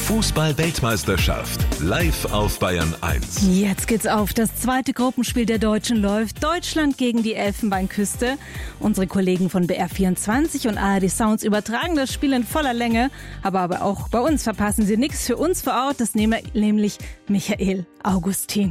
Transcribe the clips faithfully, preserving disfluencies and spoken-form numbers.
Fußball-Weltmeisterschaft live auf Bayern eins. Jetzt geht's auf. Das zweite Gruppenspiel der Deutschen läuft. Deutschland gegen die Elfenbeinküste. Unsere Kollegen von B R vierundzwanzig und A R D Sounds übertragen das Spiel in voller Länge. Aber, aber auch bei uns verpassen sie nichts. Für uns vor Ort, das nehme nämlich Michael Augustin.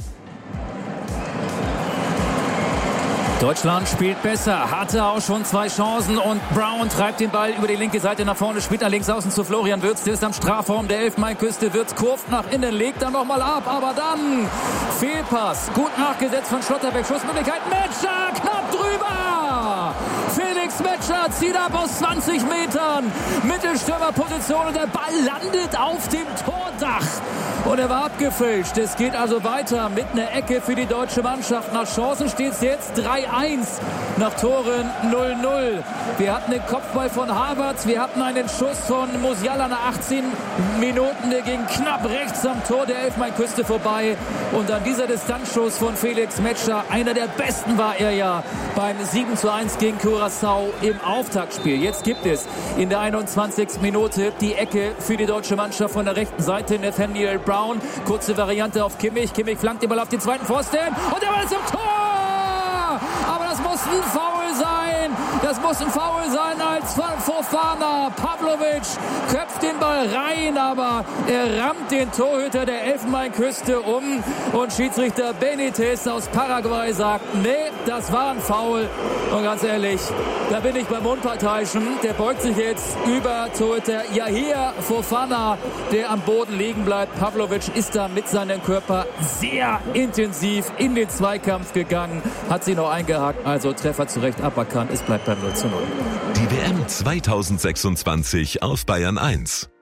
Deutschland spielt besser, hatte auch schon zwei Chancen und Brown treibt den Ball über die linke Seite nach vorne, spielt er links außen zu Florian Wirtz, der ist am Strafraum der Elfenbeinküste, Wirtz kurvt nach innen, legt dann nochmal ab, aber dann Fehlpass, gut nachgesetzt von Schlotterbeck, Schussmöglichkeit, Metscher, knapp drüber! Felix Metscher zieht ab aus zwanzig Metern, Mittelstürmerposition und der Ball landet auf dem Tordach. Und er war abgefälscht. Es geht also weiter mit einer Ecke für die deutsche Mannschaft. Nach Chancen steht es jetzt drei eins. Nach Toren null null. Wir hatten den Kopfball von Havertz. Wir hatten einen Schuss von Musiala nach achtzehn Minuten. Der ging knapp rechts am Tor der Elfenbeinküste vorbei. Und dann dieser Distanzschuss von Felix Metscher. Einer der besten war er ja beim sieben zu eins gegen Curaçao im Auftaktspiel. Jetzt gibt es in der einundzwanzigsten Minute die Ecke für die deutsche Mannschaft von der rechten Seite. Nathaniel Brown. Kurze Variante auf Kimmich. Kimmich flankt den Ball auf den zweiten Pfosten. Und der Ball ist im Tor! Aber das muss ein Foul sein. Das muss ein Foul sein als Fofana. Pavlovic köpft den Ball rein, aber er rammt den Torhüter der Elfenbeinküste um. Und Schiedsrichter Benitez aus Paraguay sagt, nee, das war ein Foul. Und ganz ehrlich, da bin ich beim Unparteiischen. Der beugt sich jetzt über Torhüter Yahia Fofana, der am Boden liegen bleibt. Pavlovic ist da mit seinem Körper sehr intensiv in den Zweikampf gegangen, hat sie noch eingehakt, also Treffer zurecht aberkannt. Es bleibt beim null zu null. Die W M zweitausendsechsundzwanzig auf Bayern eins.